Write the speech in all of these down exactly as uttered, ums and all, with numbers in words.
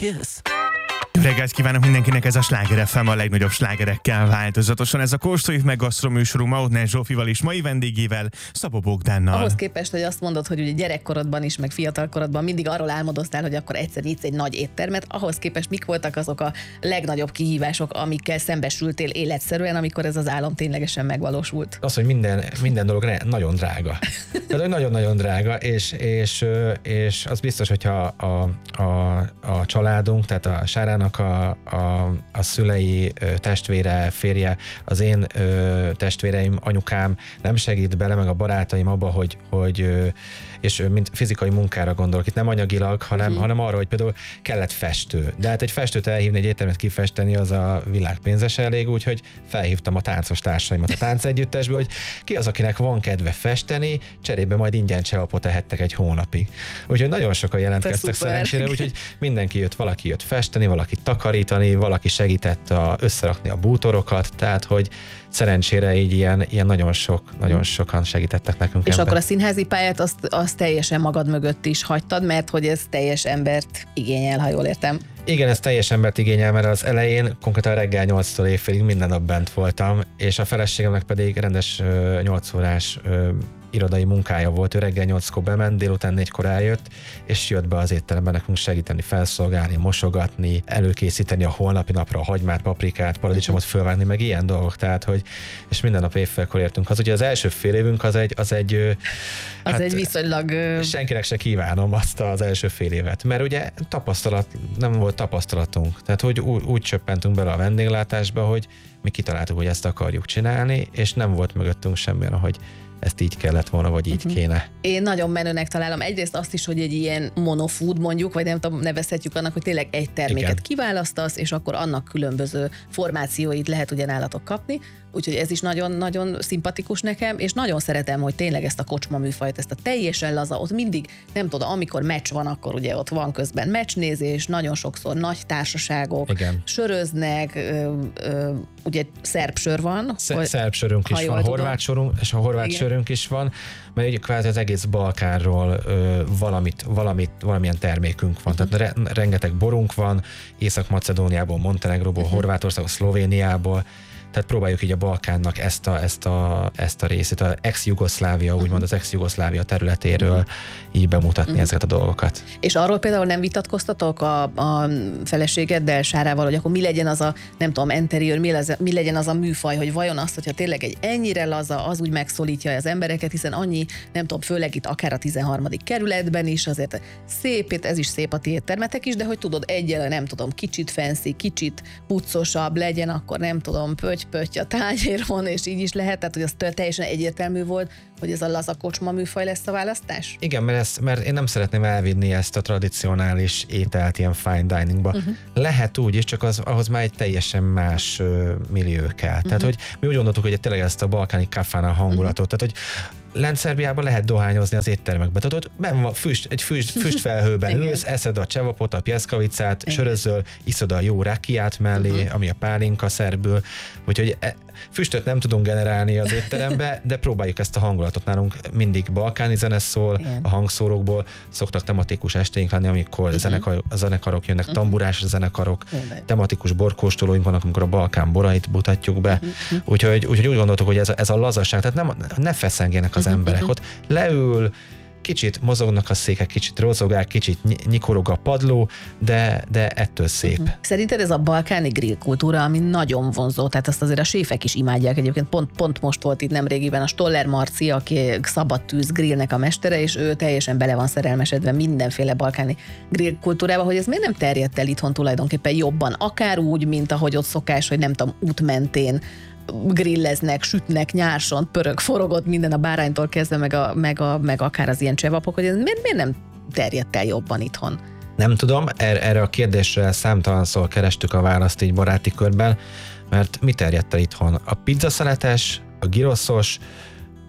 kiss. Jó reggelt kívánok mindenkinek, ez a Sláger ef em a legnagyobb slágerekkel változatosan. Ez a Kóstoljuk meg gasztroműsorú Mautner Zsófival és mai vendégével, Szabó Bogdánnal. Ahhoz képest, hogy azt mondod, hogy ugye gyerekkorodban is, meg fiatalkorodban mindig arról álmodoztál, hogy akkor egyszer nyitsz egy nagy éttermet, ahhoz képest mik voltak azok a legnagyobb kihívások, amikkel szembesültél életszerűen, amikor ez az álom ténylegesen megvalósult? Az, hogy minden, minden dolog nagyon drága. Tehát nagyon-nagyon drága, és, és, és az biztos, hogyha a, a, a családunk, tehát a Sárának A, a, a szülei, testvére, férje, az én ö, testvéreim, anyukám nem segít bele, meg a barátaim abba, hogy, hogy ö, és mint fizikai munkára gondolok, itt nem anyagilag, hanem, mm. hanem arra, hogy például kellett festő. De hát egy festőt elhívni, egy éttermet kifesteni, az a világ pénzes elég, úgyhogy felhívtam a táncos társaimat a táncegyüttesből, hogy ki az, akinek van kedve festeni, cserébe majd ingyen csehapot ehettek egy hónapig. Úgyhogy nagyon sokan jelentkeztek szerencsére, úgyhogy mindenki jött, valaki jött festeni, valaki takarítani, valaki segített a, összerakni a bútorokat, tehát hogy szerencsére így ilyen, ilyen nagyon sok, nagyon sokan segítettek nekünk. És ebben. akkor a színházi pályát azt, azt teljesen magad mögött is hagytad, mert hogy ez teljes embert igényel, ha jól értem. Igen, ez teljes embert igényel, mert az elején konkrétan reggel nyolctól éjfélig minden nap bent voltam, és a feleségemnek pedig rendes nyolc órás irodai munkája volt, ő reggel nyolckor bement, délután négykor eljött, és jött be az étteremben nekünk segíteni, felszolgálni, mosogatni, előkészíteni a holnapi napra a hagymát, paprikát, paradicsomot fölvágni, meg ilyen dolgok, tehát, hogy és minden nap évfélkor értünk. Az ugye az első fél évünk az egy, az egy, az hát, egy viszonylag... senkinek se kívánom azt az első fél évet, mert ugye tapasztalat, nem volt tapasztalatunk, tehát hogy úgy, úgy csöppentünk bele a vendéglátásba, hogy mi kitaláltuk, hogy ezt akarjuk csinálni, és nem volt mögöttünk semmilyen, hogy ezt így kellett volna, vagy így uh-huh. kéne. Én nagyon menőnek találom egyrészt azt is, hogy egy ilyen monofood mondjuk, vagy nem tudom, nevezhetjük annak, hogy tényleg egy terméket Igen. kiválasztasz, és akkor annak különböző formációit lehet ugye nálatok kapni, úgyhogy ez is nagyon-nagyon szimpatikus nekem, és nagyon szeretem, hogy tényleg ezt a kocsma műfajt, ezt a teljesen laza, ott mindig, nem tudom, amikor meccs van, akkor ugye ott van közben meccsnézés, nagyon sokszor nagy társaságok, Igen. söröznek, ö, ö, ugye szerb sör van. Sz- szerb sörünk is van, horvát sorunk, és a horvát Igen. sörünk is van, mert így kvázi az egész Balkánról ö, valamit, valamit, valamilyen termékünk van. Uh-huh. Tehát re- rengeteg borunk van, Észak-Macedóniából, Montenegróból, uh-huh. Horvátországból, Szlovéniából, tehát próbáljuk így a Balkánnak ezt a, ezt a, ezt a részét, az ex-Jugoszlávia, uh-huh. úgymond az ex-Jugoszlávia területéről uh-huh. így bemutatni uh-huh. ezeket a dolgokat. És arról például nem vitatkoztatok a, a feleségeddel, Sárával, hogy akkor mi legyen az a, nem tudom, interiőr, mi, mi legyen az a műfaj, hogy vajon azt, hogyha tényleg egy ennyire laza, az úgy megszólítja az embereket, hiszen annyi, nem tudom, főleg itt akár a tizenharmadik kerületben is, azért szép, ez is szép a ti éttermetek is, de hogy tudod, egyel, nem tudom, kicsit fancy, kicsit puccosabb legyen, akkor nem tudom, pötty a tányéron, és így is lehet, tehát hogy az teljesen egyértelmű volt, hogy ez a laza kocsma műfaj lesz a választás? Igen, mert, ezt, mert én nem szeretném elvinni ezt a tradicionális ételt ilyen fine diningba. Uh-huh. Lehet úgy is, csak az, ahhoz már egy teljesen más uh, millió kell. Uh-huh. Tehát, hogy mi úgy gondoltuk, hogy tényleg ezt a balkáni kafána hangulatot, uh-huh. tehát, hogy Lent-Szerbiában lehet dohányozni az éttermekbe. Tehát ott benn van füst, egy füst, füstfelhőben ülsz, eszed a csevapot, a pjeszkavicát, sörözöl, iszod a jó rakiát mellé, uh-huh. ami a pálinka szerbül. Úgyhogy füstöt nem tudunk generálni az étterembe, de próbáljuk ezt a hangulatot. Nálunk mindig balkáni zene szól, Igen. a hangszórókból szoktak tematikus estéink lenni, amikor uh-huh. zenekar, a zenekarok jönnek, uh-huh. tamburás zenekarok, uh-huh. tematikus borkóstolóink vannak, amikor a Balkán borait mutatjuk be. Uh-huh. Úgyhogy, úgyhogy úgy gondoltuk, hogy ez a, ez a lazaság, tehát nem, ne feszengjenek az uh-huh. emberek. Ott leül, kicsit mozognak a székek, kicsit rozogál, kicsit nyikorog a padló, de, de ettől szép. Uh-huh. Szerinted ez a balkáni grill kultúra, ami nagyon vonzó, tehát azt azért a séfek is imádják. Egyébként pont, pont most volt itt nemrégiben a Stoller Marci, aki szabad tűz grillnek a mestere, és ő teljesen bele van szerelmesedve mindenféle balkáni grill kultúrába, hogy ez miért nem terjedt el itthon tulajdonképpen jobban, akár úgy, mint ahogy ott szokás, hogy nem tudom, út mentén grilleznek, sütnek, nyárson, pörög, forogott minden a báránytól kezdve, meg, a, meg, a, meg akár az ilyen csevapok, hogy ez miért, miért nem terjedt el jobban itthon? Nem tudom, er, erre a kérdésre számtalanszor kerestük a választ így baráti körben, mert mi terjedt el itthon? A pizzaszeletes, a giroszos,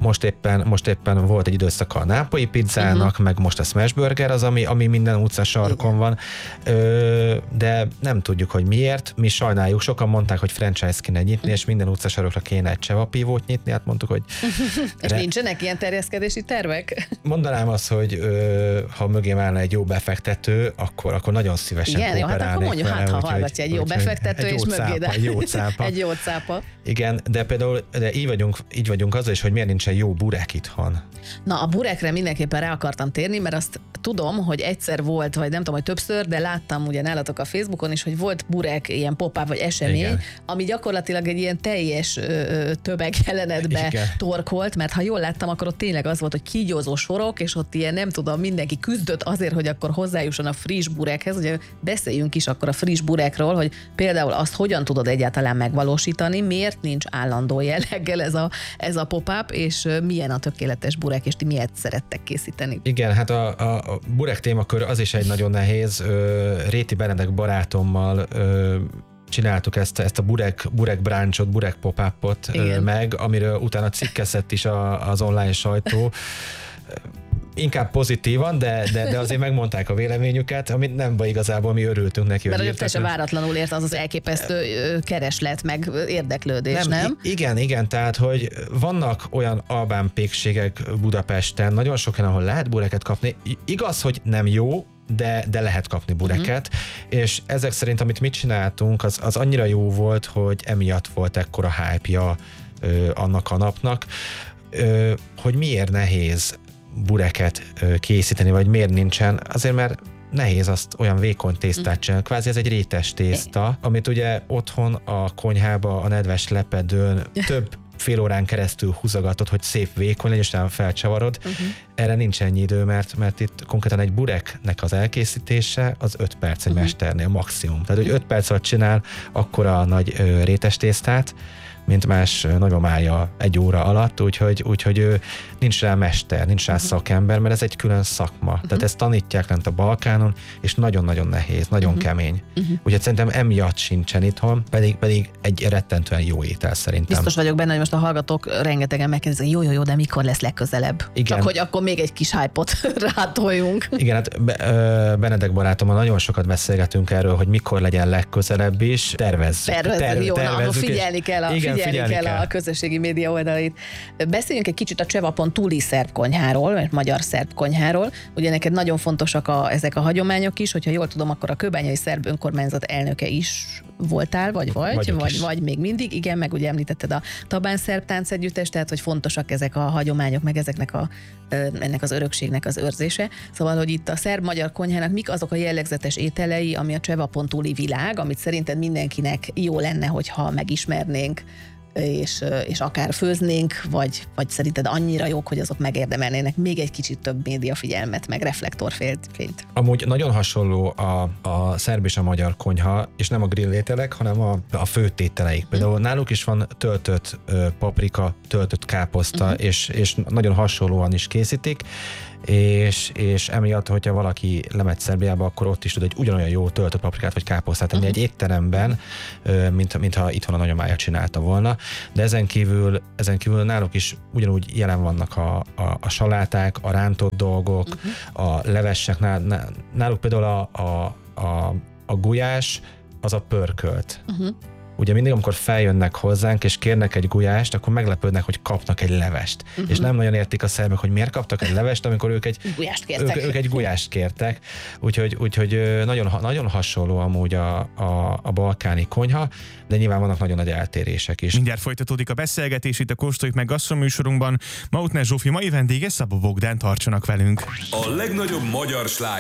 most éppen, most éppen volt egy időszaka a nápolyi pizzának, uh-huh. meg most a smash burger az, ami, ami minden utca sarkon van, Ö, de nem tudjuk, hogy miért. Mi sajnáljuk, sokan mondták, hogy franchise kéne nyitni, és minden utca sarokra kéne egy csevapívót nyitni, hát mondtuk, hogy... És re... nincsenek ilyen terjeszkedési tervek? Mondanám azt, hogy ö, ha mögém állna egy jó befektető, akkor, akkor nagyon szívesen igen, jó, hát akkor mondjuk, hát ha hallgatja egy jó befektető, egy és mögé, de... Egy jó cápa. Egy jó cápa. Igen, de például de így, vagyunk, így vagyunk azzal is, hogy miért nincsen jó burek itthon. Na, a burekre mindenképpen rá akartam térni, mert azt tudom, hogy egyszer volt, vagy nem tudom, hogy többször, de láttam ugye nálatok a Facebookon is, hogy volt burek, ilyen pop-up vagy esemény, igen. ami gyakorlatilag egy ilyen teljes ö, tömeg jelenetbe igen. torkolt, mert ha jól láttam, akkor ott tényleg az volt, hogy kígyózó sorok, és ott ilyen nem tudom, mindenki küzdött azért, hogy akkor hozzájusson a friss burekhez. Ugye beszéljünk is akkor a friss burekról, hogy például azt hogyan tudod egyáltalán megvalósítani, miért nincs állandó jelleggel ez a, ez a pop-up, és milyen a tökéletes burek, és ti miért szerettek készíteni? Igen, hát a, a, a burek témakör az is egy nagyon nehéz. Réti Benedek barátommal csináltuk ezt, ezt a burek, burek brunchot, burek pop-upot igen. meg, amiről utána cikkezett is a, az online sajtó. Inkább pozitívan, de, de, de azért megmondták a véleményüket, amit nem baj igazából, mi örültünk neki. Mert hogy teljesen váratlanul ért az az elképesztő kereslet, meg érdeklődés, nem? nem? Igen, igen, tehát, hogy vannak olyan albán pékségek Budapesten, nagyon sok helyen, ahol lehet bureket kapni. Igaz, hogy nem jó, de, de lehet kapni bureket, uh-huh. és ezek szerint, amit mi csináltunk, az, az annyira jó volt, hogy emiatt volt ekkora hype-ja ö, annak a napnak, ö, hogy miért nehéz bureket készíteni, vagy miért nincsen, azért mert nehéz azt olyan vékony tésztát csinálni. Kvázi ez egy rétes tészta, amit ugye otthon a konyhába a nedves lepedőn több fél órán keresztül húzogatod, hogy szép vékony legyen, és utána felcsavarod. Uh-huh. Erre nincs ennyi idő, mert, mert itt konkrétan egy bureknek az elkészítése az öt perc egy uh-huh. mesternél maximum. Tehát, hogy öt perc alatt csinál akkora nagy ö, rétes tésztát, mint más nagymamája egy óra alatt, úgyhogy, úgyhogy nincs rá mester, nincs rá uh-huh. szakember, mert ez egy külön szakma. Uh-huh. Tehát ezt tanítják lent a Balkánon, és nagyon-nagyon nehéz, nagyon uh-huh. kemény. Uh-huh. Úgyhogy szerintem emiatt sincsen itthon, pedig, pedig egy rettentően jó étel szerintem. Biztos vagyok benne, hogy most a hallgatók rengetegen megkérdezik, jó, jó, jó, de mikor lesz legközelebb? Igen. Csak hogy akkor még egy kis hype-ot rátoljunk. Igen, hát Benedek barátommal nagyon sokat beszélgetünk erről, hogy mikor legyen legközelebb is. Tervezzük. Tervezzük, Terve, jó, tervezzük, na, figyelni kell a igen, Figyelni, figyelni kell, kell a közösségi média oldalait. Beszéljünk egy kicsit a Csevapon túli szerb konyháról, mert magyar szerb konyháról. Ugye neked nagyon fontosak a, ezek a hagyományok is, hogyha jól tudom, akkor a kőbányai szerb önkormányzat elnöke is voltál, vagy vagy, vagy, vagy még mindig. Igen, meg ugye említetted a Tabán szerb táncegyüttes, tehát hogy fontosak ezek a hagyományok, meg ezeknek a, ennek az örökségnek az őrzése. Szóval, hogy itt a szerb-magyar konyhának mik azok a jellegzetes ételei, ami a Csevapon túli világ, amit szerinted mindenkinek jó lenne, hogyha megismernénk, és, és akár főznénk, vagy, vagy szerinted annyira jók, hogy azok megérdemelnének még egy kicsit több média figyelmet, meg reflektorfényt. Amúgy nagyon hasonló a, a szerb és a magyar konyha, és nem a grillételek, hanem a, a főtételeik. Például hmm. náluk is van töltött ö, paprika, töltött káposzta, hmm. és, és nagyon hasonlóan is készítik, és, és emiatt, hogyha valaki lemegy Szerbiába, akkor ott is tud egy ugyanolyan jó töltött paprikát vagy káposztát tenni uh-huh. egy étteremben, mint, mintha itthon a nagyomája csinálta volna. De ezen kívül, ezen kívül náluk is ugyanúgy jelen vannak a, a, a saláták, a rántott dolgok, uh-huh. a levesek. Náluk például a, a, a, a gulyás az a pörkölt. Uh-huh. Ugye mindig, amikor feljönnek hozzánk, és kérnek egy gulyást, akkor meglepődnek, hogy kapnak egy levest. Uh-huh. És nem nagyon értik a szerbek, hogy miért kaptak egy levest, amikor ők egy gulyást kértek. Ők, ők egy gulyást kértek. Úgyhogy, úgyhogy nagyon, nagyon hasonló amúgy a, a, a balkáni konyha, de nyilván vannak nagyon nagy eltérések is. Mindjárt folytatódik a beszélgetés itt a Kóstoljuk meg gasztroműsorunkban. Mautner Zsófi mai vendége, Szabó Bogdán, tartsanak velünk. A legnagyobb magyar sláger